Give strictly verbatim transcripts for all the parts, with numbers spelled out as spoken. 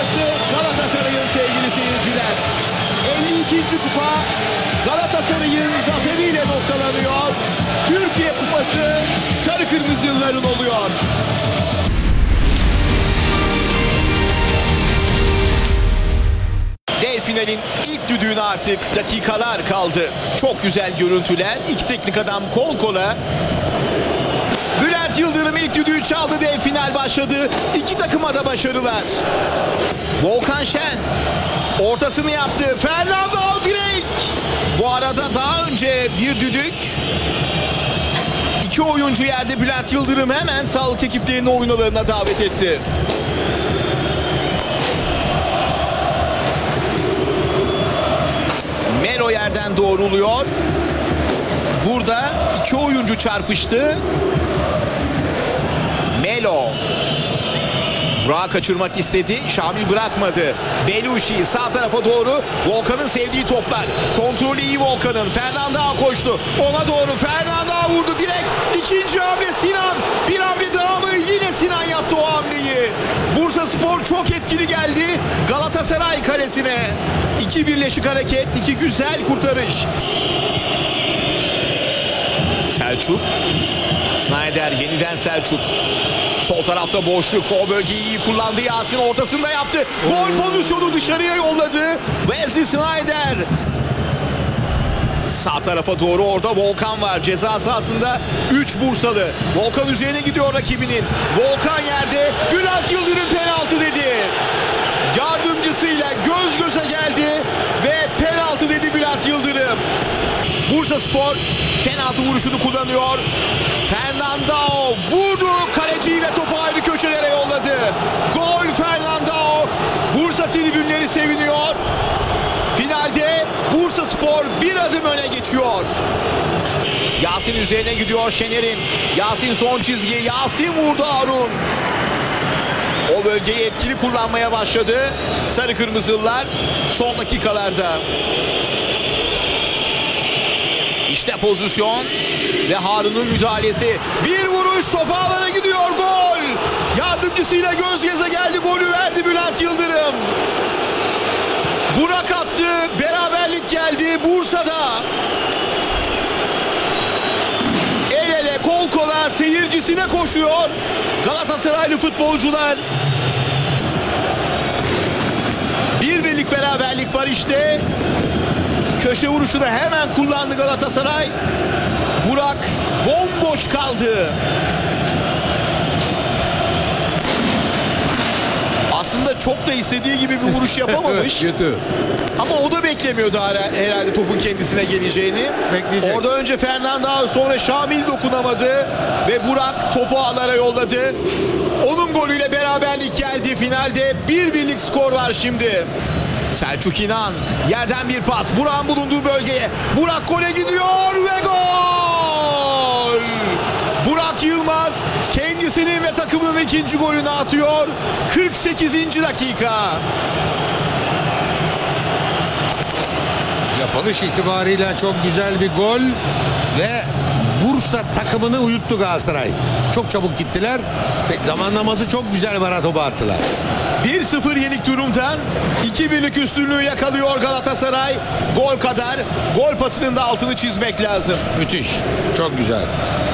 Kupası Galatasaray'ın sevgili seyirciler. elli ikinci kupa Galatasaray'ın zaferiyle noktalanıyor. Türkiye Kupası sarı kırmızıların oluyor. Dev finalin ilk düdüğüne artık dakikalar kaldı. Çok güzel görüntüler. İki teknik adam kol kola. Bülent Yıldırım ilk düdüğü çaldı. Dev final başladı. İki takıma da başarılar. Volkan Şen ortasını yaptı. Fernando direk. Bu arada daha önce bir düdük. İki oyuncu yerde. Bülent Yıldırım hemen sağlık ekiplerini oyun alanına davet etti. Melo yerden doğruluyor. Burada iki oyuncu çarpıştı. Melo. Burak'ı kaçırmak istedi. Şamil bırakmadı. Beluşi sağ tarafa doğru. Volkan'ın sevdiği toplar. Kontrolü iyi Volkan'ın. Fernando koştu. Ona doğru Fernando vurdu direkt. İkinci hamle Sinan. Bir hamle daha mı? Yine Sinan yaptı o hamleyi. Bursaspor çok etkili geldi Galatasaray kalesine. İki birleşik hareket, iki güzel kurtarış. Selçuk. Snyder yeniden Selçuk. Sol tarafta boşluk. O bölgeyi iyi kullandı. Yasin ortasında yaptı. Gol pozisyonu dışarıya yolladı. Wesley Snyder. Sağ tarafa doğru orada Volkan var. Ceza sahasında üç Bursalı. Volkan üzerine gidiyor rakibinin. Volkan yerde. Bülent Yıldırım penaltı dedi. Yardımcısıyla göz göze geldi ve penaltı dedi Bülent Yıldırım. Bursaspor penaltı vuruşunu kullanıyor. Fernando vurdu kaleciyi ve topu ayrı köşelere yolladı. Gol Fernando. Bursa tribünleri seviniyor. Finalde Bursaspor bir adım öne geçiyor. Yasin üzerine gidiyor Şener'in. Yasin son çizgi. Yasin vurdu Harun. O bölgeyi etkili kullanmaya başladı sarı kırmızılılar son dakikalarda. İşte pozisyon ve Harun'un müdahalesi. Bir vuruş top ağlara gidiyor, gol. Yardımcısıyla göz göze geldi, golü verdi Bülent Yıldırım. Burak attı, beraberlik geldi Bursa'da. El ele kol kola seyircisine koşuyor Galatasaraylı futbolcular. Bir birlik beraberlik var işte. Köşe vuruşunu hemen kullandı Galatasaray. Burak bomboş kaldı. Aslında çok da istediği gibi bir vuruş yapamamış. Kötü. Ama o da beklemiyordu herhalde topun kendisine geleceğini. Bekleyecek. Orada önce Fernando, sonra Şamil dokunamadı ve Burak topu ağlara yolladı. Onun golüyle beraberlik geldi. Finalde bir birlik skor var şimdi. Selçuk İnan yerden bir pas. Burak'ın bulunduğu bölgeye. Burak gole gidiyor ve gol! Burak Yılmaz kendisinin ve takımının ikinci golünü atıyor. kırk sekizinci dakika. Yapılış itibarıyla çok güzel bir gol ve Bursa takımını uyuttu Galatasaray. Çok çabuk gittiler ve zamanlaması çok güzel, bana topu attılar. bir sıfır yenik durumdan iki birlik üstünlüğü yakalıyor Galatasaray. Gol kadar gol pasının da altını çizmek lazım. Müthiş. Çok güzel.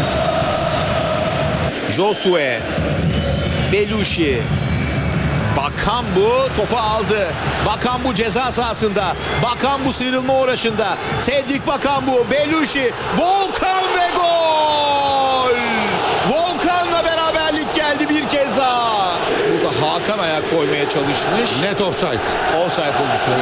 Josue, Beluşi, Bakambu topu aldı. Bakambu ceza sahasında. Bakambu sıyrılma uğraşında. Cedric Bakambu, Beluşi, Volkan ve gol! Volkan'la beraberlik geldi bir kez daha. Burada Hakan ayak koymaya çalışmış. Net offside. Offside pozisyonu.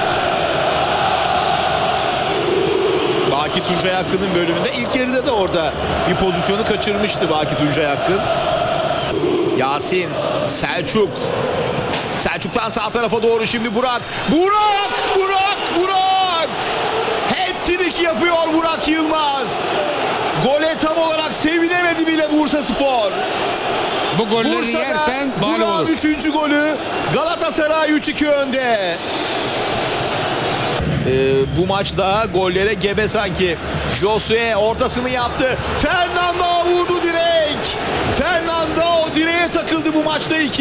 Baki Tuncay Hakkı'nın bölümünde ilk yarıda da orada bir pozisyonu kaçırmıştı Baki Tuncay Hakkı. Yasin, Selçuk. Selçuk'tan sağ tarafa doğru şimdi Burak. Burak! Burak! Burak! Hat-trick yapıyor Burak Yılmaz. Gole tam olarak sevinemedi bile Bursaspor. Bu golleri Bursa'da yersen mağlup Burak'ın olur. üçüncü golü. Galatasaray üç iki önde. Ee, bu maçta gollere gebe sanki. Josue ortasını yaptı. Fernando vurdu direk. Fernando direğe takıldı bu maçta iki.